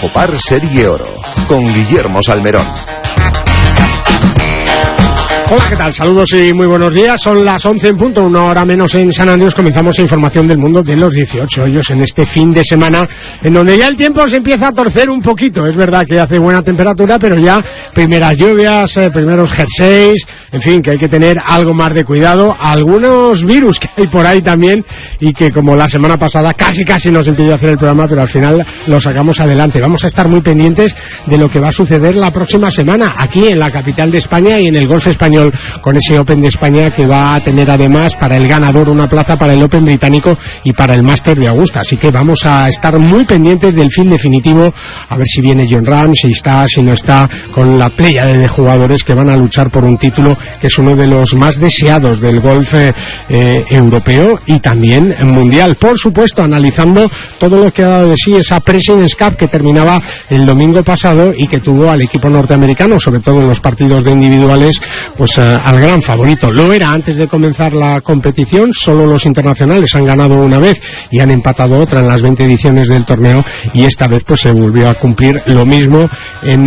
Bajo Par Serie Oro, con Guillermo Salmerón. Hola, ¿qué tal? Saludos y muy buenos días. Son las 11 en punto, una hora menos en San Andrés. Comenzamos información del mundo de los 18 hoyos en este fin de semana, en donde ya el tiempo se empieza a torcer un poquito. Es verdad que hace buena temperatura, pero ya primeras lluvias, primeros jerseys, en fin, que hay que tener algo más de cuidado. Algunos virus que hay por ahí también, y que como la semana pasada casi nos impidió hacer el programa, pero al final lo sacamos adelante. Vamos a estar muy pendientes de lo que va a suceder la próxima semana aquí en la capital de España y en el golf español, con ese Open de España que va a tener además para el ganador una plaza para el Open británico y para el Máster de Augusta. Así que vamos a estar muy pendientes del fin definitivo, a ver si viene Jon Rahm, si está, si no está, con la pléyade de jugadores que van a luchar por un título que es uno de los más deseados del golf europeo y también mundial. Por supuesto, analizando todo lo que ha dado de sí esa President's Cup que terminaba el domingo pasado y que tuvo al equipo norteamericano, sobre todo en los partidos de individuales, pues al gran favorito. Lo era antes de comenzar la competición, solo los internacionales han ganado una vez y han empatado otra en las 20 ediciones del torneo, y esta vez pues se volvió a cumplir lo mismo en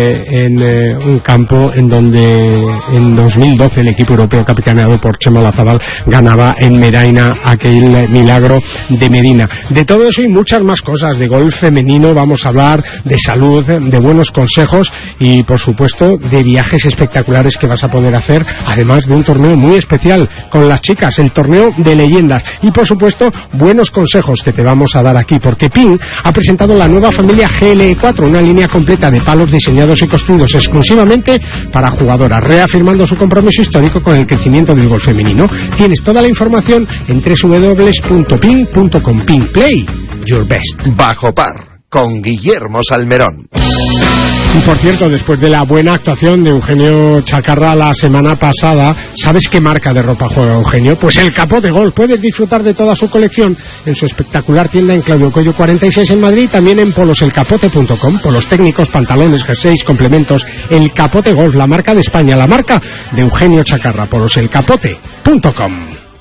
un campo en donde en 2012 el equipo europeo capitaneado por Chema Olazábal ganaba en Meraina aquel milagro de Medina. De todo eso y muchas más cosas de golf femenino vamos a hablar, de salud, de buenos consejos y por supuesto de viajes espectaculares que vas a poder hacer, además de un torneo muy especial con las chicas, el torneo de leyendas, y por supuesto buenos consejos que te vamos a dar aquí, porque Ping ha presentado la nueva familia GLE4, una línea completa de palos diseñados y construidos exclusivamente para jugadoras, reafirmando su compromiso histórico con el crecimiento del golf femenino. Tienes toda la información en www.ping.com. Ping, play your best. Bajo Par, con Guillermo Salmerón. Y por cierto, después de la buena actuación de Eugenio Chacarra la semana pasada, ¿sabes qué marca de ropa juega Eugenio? Pues el Capote Golf. Puedes disfrutar de toda su colección en su espectacular tienda en Claudio Coello 46 en Madrid, también en poloselcapote.com, polos técnicos, pantalones, jerseys, complementos. El Capote Golf, la marca de España, la marca de Eugenio Chacarra, poloselcapote.com.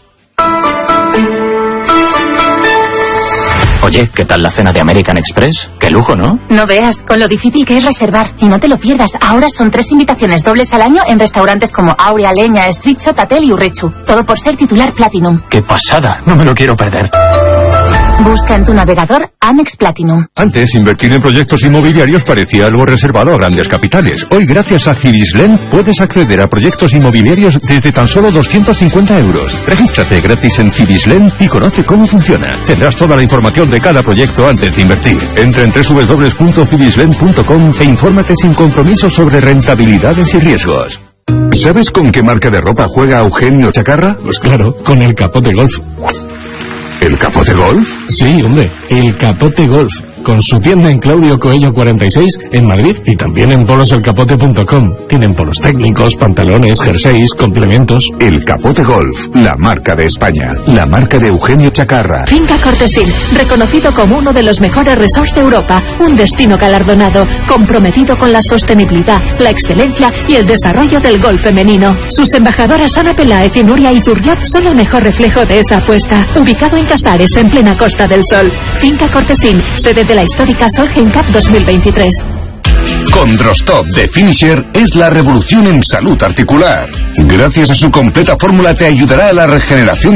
Oye, ¿qué tal la cena de American Express? ¡Qué lujo!, ¿no? No veas, con lo difícil que es reservar. Y no te lo pierdas, ahora son 3 invitaciones dobles al año en restaurantes como Aurea, Leña, Street Shot, Tatel y Urrechu. Todo por ser titular Platinum. ¡Qué pasada! No me lo quiero perder. Busca en tu navegador Amex Platinum. Antes, invertir en proyectos inmobiliarios parecía algo reservado a grandes capitales. Hoy, gracias a Civislen, puedes acceder a proyectos inmobiliarios desde tan solo 250 euros. Regístrate gratis en Civislen y conoce cómo funciona. Tendrás toda la información de cada proyecto antes de invertir. Entra en www.civislen.com e infórmate sin compromiso sobre rentabilidades y riesgos. ¿Sabes con qué marca de ropa juega Eugenio Chacarra? Pues claro, con el Capote Golf. ¿El Capote Golf? Sí, hombre, el Capote Golf, con su tienda en Claudio Coello 46 en Madrid y también en poloselcapote.com. Tienen polos técnicos, pantalones, jerseys, complementos. El Capote Golf, la marca de España, la marca de Eugenio Chacarra. Finca Cortesín, reconocido como uno de los mejores resorts de Europa, un destino galardonado, comprometido con la sostenibilidad, la excelencia y el desarrollo del golf femenino. Sus embajadoras Ana Peláez y Nuria Iturriot son el mejor reflejo de esa apuesta. Ubicado en Casares, en plena Costa del Sol. Finca Cortesín, sede de la histórica Solheim Cup 2023. Con Drostop de Finisher es la revolución en salud articular. Gracias a su completa fórmula te ayudará a la regeneración